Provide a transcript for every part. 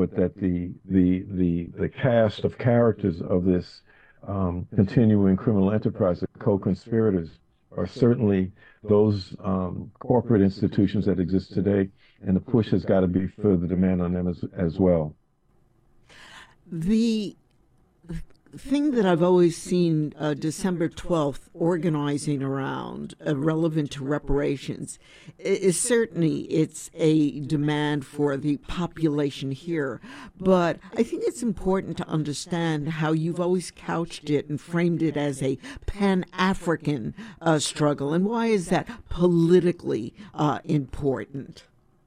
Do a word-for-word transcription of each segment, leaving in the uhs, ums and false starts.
but that the the the the cast of characters of this um, continuing criminal enterprise, the co-conspirators, are certainly those um, corporate institutions that exist today, and the push has got to be for the demand on them as as well. The thing that I've always seen uh, December twelfth organizing around, uh, relevant to reparations, is certainly it's a demand for the population here. But I think it's important to understand how you've always couched it and framed it as a Pan-African uh, struggle. And why is that politically uh, important?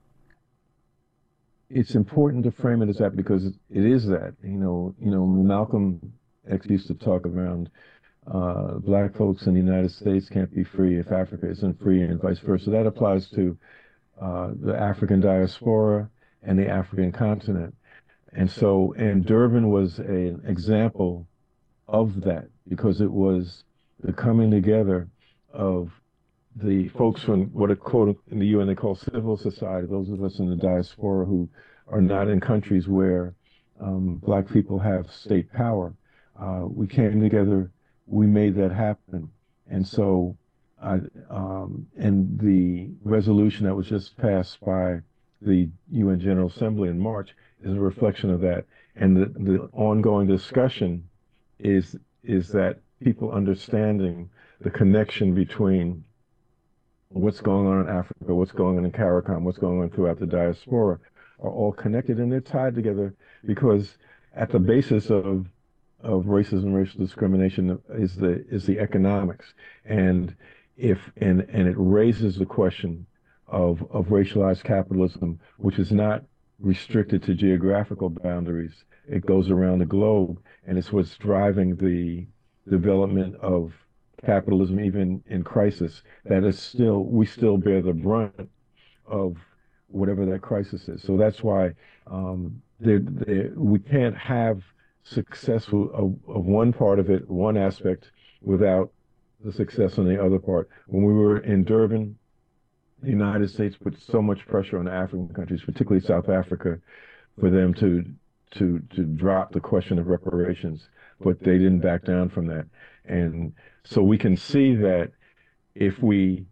It's important to frame it as that because it is that. You know, you know, Malcolm X used to talk around uh, black folks in the United States can't be free if Africa isn't free, and vice versa. That applies to uh, the African diaspora and the African continent. And so, and Durban was an example of that because it was the coming together of the folks from what are called in the U N they call civil society, those of us in the diaspora who are not in countries where um, black people have state power. Uh, we came together, we made that happen. And so, I, um, and the resolution that was just passed by the U N General Assembly in March is a reflection of that. And the, the ongoing discussion is, is that people understanding the connection between what's going on in Africa, what's going on in CARICOM, what's going on throughout the diaspora are all connected, and they're tied together because at the basis of of racism, racial discrimination is the is the economics, and if and and it raises the question of of racialized capitalism, which is not restricted to geographical boundaries. It goes around the globe, and it's what's driving the development of capitalism, even in crisis. That is still we still bear the brunt of whatever that crisis is. So that's why um, they're, they're, we can't have successful of, of one part of it, one aspect, without the success on the other part. When we were in Durban, the United States put so much pressure on the African countries, particularly South Africa, for them to to to drop the question of reparations, but they didn't back down from that. And so we can see that if we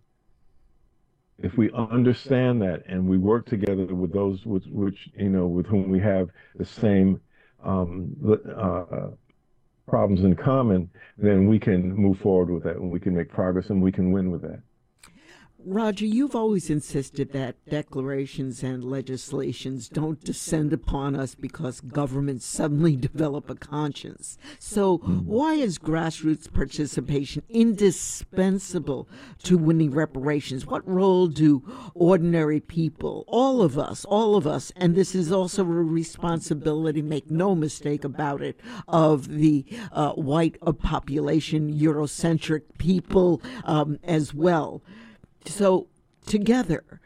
if we understand that and we work together with those with which you know with whom we have the same um, uh, problems in common, then we can move forward with that and we can make progress and we can win with that. Roger, you've always insisted that declarations and legislations don't descend upon us because governments suddenly develop a conscience. So why is grassroots participation indispensable to winning reparations? What role do ordinary people, all of us, all of us, and this is also a responsibility, make no mistake about it, of the uh, white population, Eurocentric people um, as well. So together,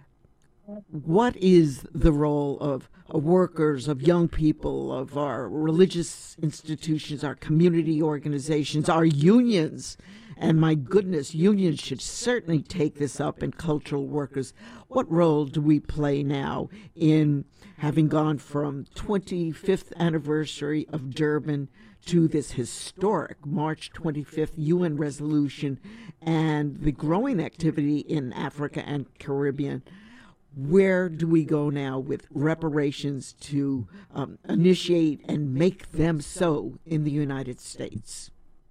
what is the role of, of workers, of young people, of our religious institutions, our community organizations, our unions? And my goodness, unions should certainly take this up, and cultural workers. What role do we play now in having gone from twenty-fifth anniversary of Durban to this historic March twenty-fifth U N resolution and the growing activity in Africa and Caribbean? Where do we go now with reparations to um, initiate and make them so in the United States?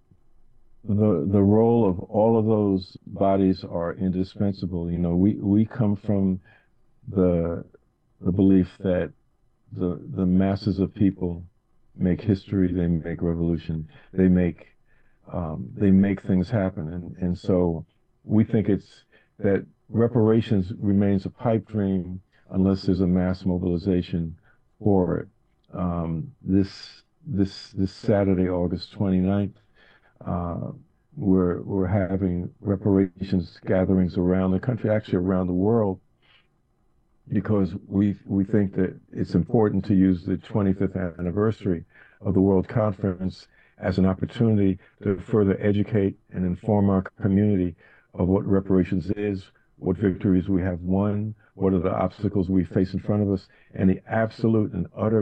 The the role of all of those bodies are indispensable. You know, we, we come from the the belief that the the masses of people make history, they make revolution, they make um, they make things happen, and and so we think it's that reparations remains a pipe dream unless there's a mass mobilization for it. Um, this this this Saturday, August twenty-ninth, uh, we're we're having reparations gatherings around the country, actually around the world, because we we think that it's important to use the twenty-fifth anniversary of the World Conference as an opportunity to further educate and inform our community of what reparations is, what victories we have won, what are the obstacles we face in front of us, and the absolute and utter